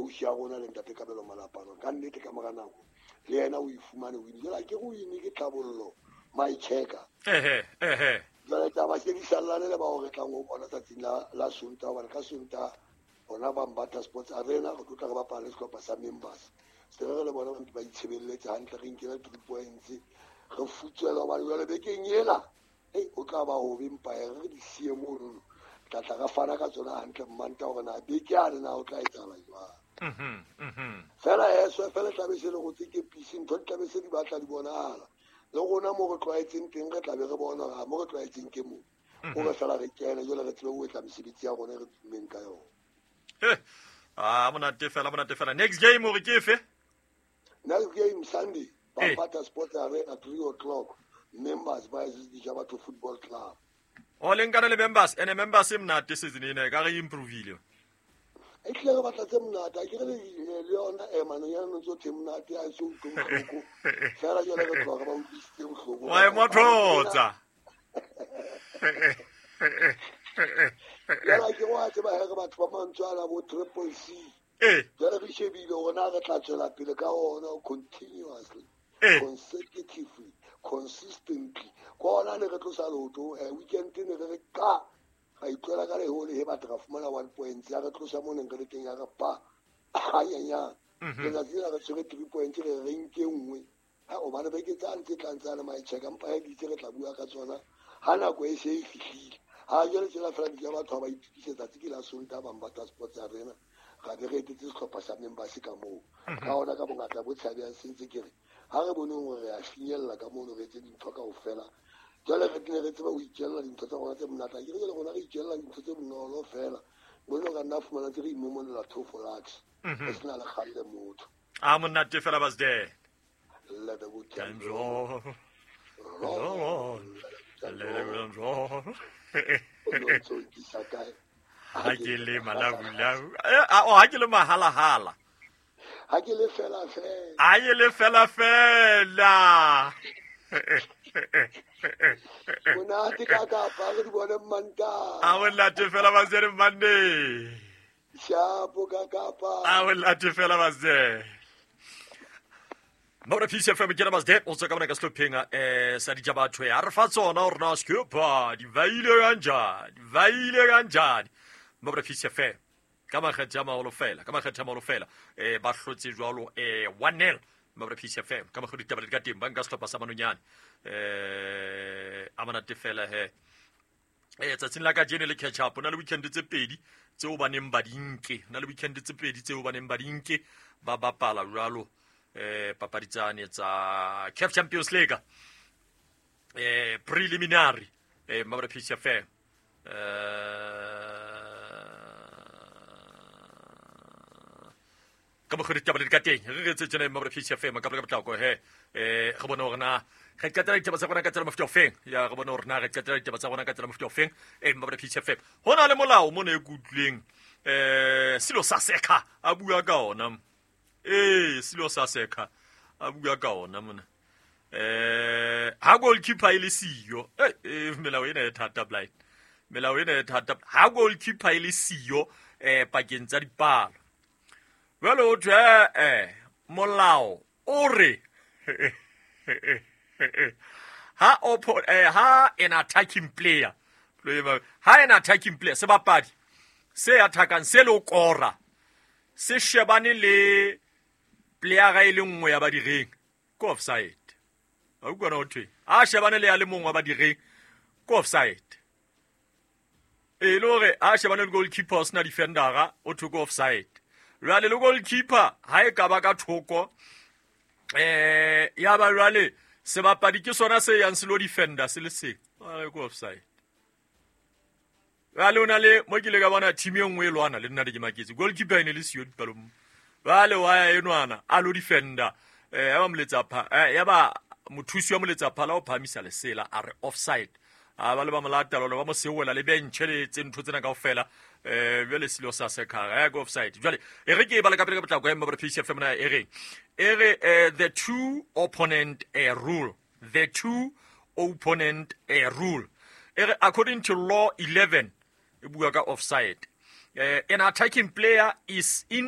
coach ya gona le Ntate Kabelo Malapano ka nnete ka mora nako le yena o ifumane o ile ke go ini ke tlhabollo my checker jwale taba se di sallane le ba o re tlang o bona tsatsing la Sontaga ba ka Sontaga bona ba Mbata Sports Arena go tla ba pala sekopa sa members se re le bona ba itshebeletse hantle re nkela 3 points re futsela ba le bekeng ela o tla ba ho bimpa re di sie mo no tla ga fana ka tsona hantle mmanta gore na beke a rena o tla etsala jwa fela fela tla be se le go tsike pisi ntho tla be se di batla di bonala le gona mo go tlwaetseng teng re tla be re bona ga mo go tlwaetseng ke mo o re fela re kene jole re tsebe o etla mesebetsi ya gona re tsumeng ka yona monate fela next game o re ke efe next game Sunday Mbata Sports Arena 3 o'clock members by the Jabato Football Club o lengana le members ene members mnate season ine ka re improve e tle ba tla tsemnata ke re le yona mano ya no tso tsemnate a se utlong hloko fela jole re tloga ba utlwisitse bohloko wa mothotsa ya ke wa tseba ga batho ba mantswala bo Triple C jole re shebile gona re tla tswela pele ka ona continuously consecutively consistently kona le re tlosa loto weekend ne re ka ga itlola ka le hole he batho ga fumana 1 point ya re tlosa mo neng re teng ya ga pa ayanya le ga tsela re tsere 3 point re renke nngwe ha o bana beke tsa ntse tlantsana mai checka mpa he di re tla bua ka tsona hana go e se e fihlile ha jole tsela fela di ya batho ba itukisetsa tse ke la Sontaga ba Mbata Sports Arena ga be re etse sehlopha sa members ka moo ka ona ka bongata bo tshabya sentse kere ha re bone gore a finyella ka mono re etse dintho ka ofela jole re tne re tseba o itjella dintho tsa gona tse monata ke re le gona re itjella dintho tse bonolo fela bona ka nna fumana tse re imomolela Tofolax e sena le khalle motho monate fela basde let the good time roll ha ke le malabulau ha ke le mahala ha ke le fela bona tika ka pa re di bona manta monate fela basde Monday shapo ka pa monate fela basde Mora pisa fa mekena basde o tsaka bona ka slophenga sa di jabatho ya re fa tsona o rena skupa di vaile kanjani Mora pisa fa ka makgetha maholo fela ba hlotse jwalo 1-0 Mora pisa fa ka magodi tabale ka teng ba nka slopha sa manonyane amanate fela tsatsing la ka jene le catch up na le weekend tse pedi tseo ba neng ba dinke ba bapala jwalo papaditsane tsa CAF Champions League preliminary Mabra PCFM ka mogodi taba le ka teng re tse tsena Mabra PCFM ka tla go ga bona gore na ga tla taba tsa bona ka tsela mafutho feng ya ga bona gore na ga tla taba tsa bona ka tsela mafutho feng Mabra PCFM hona le molao mo ne gutleng silo sa seka a bua ka ona silo sa seka a bua ka ona mona ha goalkeeper ile siyo melao ena e thata blind ha goalkeeper ile siyo pakeng tsa dipalo well o tla molao o re ha an attacking player se bapadi se attackang se lo kora se shebane le player ga ile nngwe ya ba direng go offside a go bona otwe a shebane le ya le mongwe ba direng go offside lore a shebane le goalkeeper sna defender o to go offside rale le goalkeeper ha e ka ba ka thoko ya ba rale se bapadi ke sona se yang se lo defender se le se go offside rale ona le mo ke le ka bona team e nngwe e lwana le nna le ke maketse goalkeeper ene le siyo dipalong vale wa enwana a lo defender ya ba mletsa ya ba mothusi wa mletsa phala o phamisa lesela a re offside ba le ba molata lo ba mo sewela le bench le tsentho tsena kaofela bele silo sa sekara go offside jwale e re ke ba le ka pele ka botla go ema ba PCFM na e re the two opponent rule according to law 11 e bua ka offside an attacking player is in